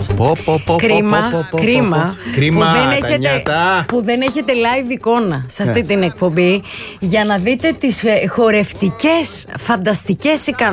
Κρίμα που δεν έχετε live εικόνα σε αυτή την εκπομπή για να δείτε τις χορευτικές φανταστικές ικανότητες